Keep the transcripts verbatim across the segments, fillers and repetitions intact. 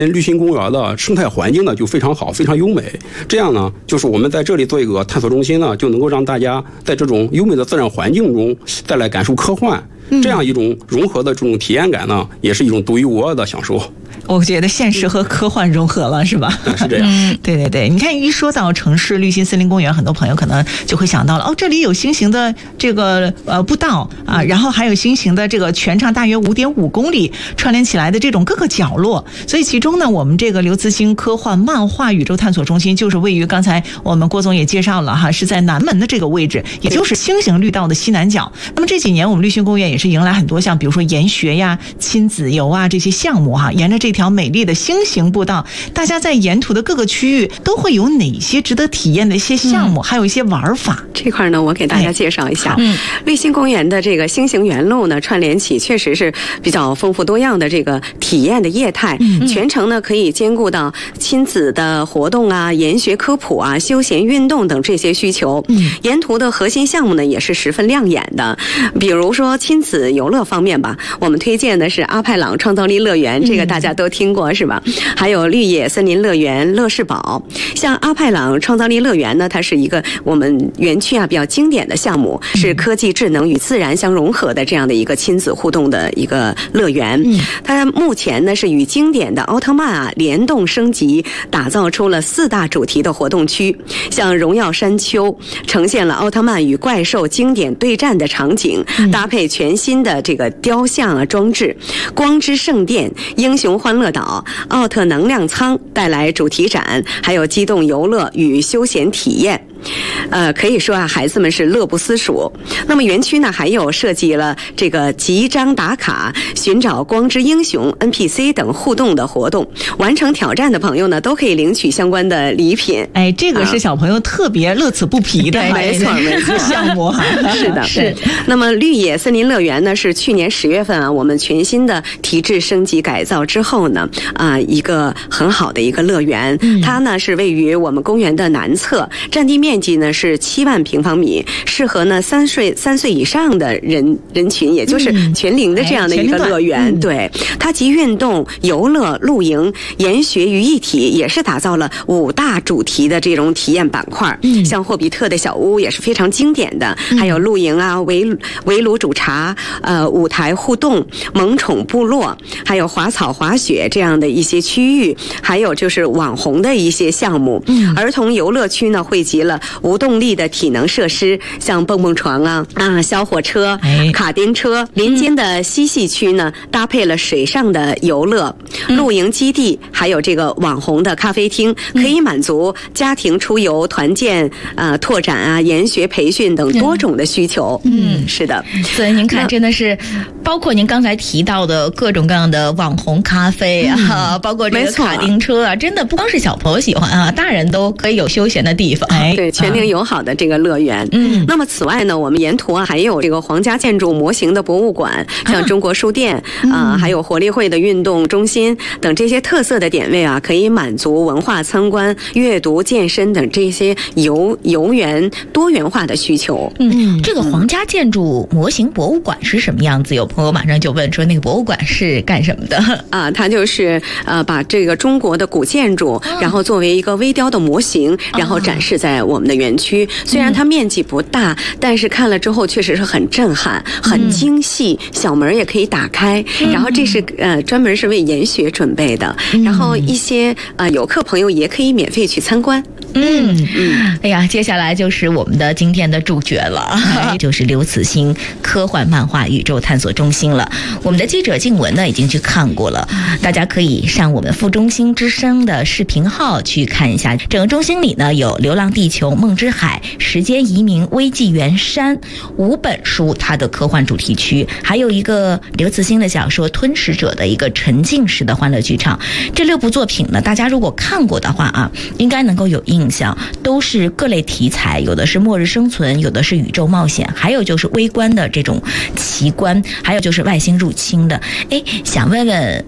绿心公园的生态环境呢就非常好，非常优美。这样呢，就是我们在这里做一个探索中心呢，就能够让大家在这种优美的自然环境中再来感受科幻，这样一种融合的这种体验感呢，也是一种独一无二的享受。 我觉得现实和科幻融合了，是吧？ 是这样。 嗯，对对对，你看一说到城市绿心森林公园，很多朋友可能就会想到了，哦，这里有新型的这个呃步道啊，然后还有新型的这个全长大约五点五公里串联起来的这种各个角落。所以其中呢，我们这个刘慈欣科幻漫画宇宙探索中心就是位于刚才我们郭总也介绍了哈，是在南门的这个位置，也就是新型绿道的西南角。那么这几年我们绿心公园也是迎来很多像比如说研学呀、亲子游啊这些项目哈，沿着这条美丽的新型步道，大家在沿途的各个区域都会有哪些值得体验的一些项目，嗯、还有一些玩法。 这块呢，我给大家介绍一下。 嗯， 绿心公园的这个新型园路呢，串联起确实是比较丰富多样的这个体验的业态。嗯，全程呢可以兼顾到亲子的活动啊、研学科普啊、休闲运动等这些需求。嗯，沿途的核心项目呢也是十分亮眼的。比如说亲子游乐方面吧，我们推荐的是阿派朗创造力乐园，这个大家都听过是吧？还有绿野森林乐园、乐视堡。像阿派朗创造力乐园呢，它是一个我们园区啊比较经典的项目，是科技智能与自然相融合的这样的一个亲子互动的一个乐园。它目前呢是与经典的奥特曼啊联动升级，打造出了四大主题的活动区，像荣耀山丘呈现了奥特曼与怪兽经典对战的场景，搭配全新的这个雕像啊装置，光之圣殿、英雄欢乐岛、奥特能量舱带来主题展，还有机动游乐与休闲体验。呃，可以说啊，孩子们是乐不思蜀。那么园区呢，还有设计了这个集章打卡、寻找光之英雄 N P C 等互动的活动。完成挑战的朋友呢，都可以领取相关的礼品。 哎，这个是小朋友特别乐此不疲的， 啊、没错没错项目哈。 是的，是。那么绿野森林乐园呢，是去年十月份啊，我们全新的提质升级改造之后呢，啊、呃，一个很好的一个乐园。嗯、它呢是位于我们公园的南侧，占地面。面积呢是七万平方米，适合呢三岁三岁以上的人人群，也就是全龄的这样的一个乐园。嗯、对，它集运动、游乐、露营、研学于一体，也是打造了五大主题的这种体验板块。嗯、像霍比特的小屋也是非常经典的，嗯、还有露营啊、围围炉煮茶、呃舞台互动、萌宠部落，还有滑草滑雪这样的一些区域，还有就是网红的一些项目。嗯、儿童游乐区呢汇集了无动力的体能设施，像蹦蹦床啊、啊小火车、卡丁车。林间的嬉戏区呢，搭配了水上的游乐、露营基地，还有这个网红的咖啡厅，可以满足家庭出游、团建、呃拓展啊、研学培训等多种的需求。嗯，是的。 所以您看，真的是包括您刚才提到的各种各样的网红咖啡啊，包括这个卡丁车啊，真的不光是小朋友喜欢啊，大人都可以有休闲的地方。 哎，对。全龄友好的这个乐园。嗯，那么此外呢，我们沿途啊还有这个皇家建筑模型的博物馆，像中国书店啊、呃，还有活力会的运动中心等这些特色的点位啊，可以满足文化参观、阅读、健身等这些游游园多元化的需求。 嗯，这个皇家建筑模型博物馆是什么样子？有朋友马上就问说，那个博物馆是干什么的？ 啊，它就是呃把这个中国的古建筑，然后作为一个微雕的模型，然后展示在我们的园区。虽然它面积不大，但是看了之后确实是很震撼、很精细，小门也可以打开。然后这是呃专门是为研学准备的，然后一些呃游客朋友也可以免费去参观。 嗯嗯，哎呀，接下来就是我们的今天的主角了，就是刘慈欣科幻漫画宇宙探索中心了。我们的记者静文呢已经去看过了，大家可以上我们副中心之声的视频号去看一下。整个中心里呢有《流浪地球》、《梦之海》、《时间移民》、《危纪元山》五本书，它的科幻主题区，还有一个刘慈欣的小说《吞食者》的一个沉浸式的欢乐剧场。这六部作品呢，大家如果看过的话啊，应该能够有印象，都是各类题材，有的是末日生存，有的是宇宙冒险，还有就是微观的这种奇观，还有就是外星入侵的。哎，想问问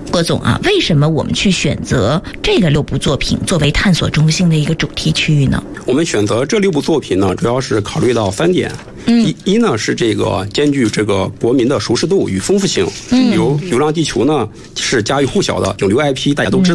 郭总啊，为什么我们去选择这个六部作品作为探索中心的一个主题区域呢？ 我们选择这六部作品呢，主要是考虑到三点。嗯，一一呢是这个兼具这个国民的熟视度与丰富性。嗯，比如《流浪地球》呢是家喻户晓的顶流 I P， 大家都知道。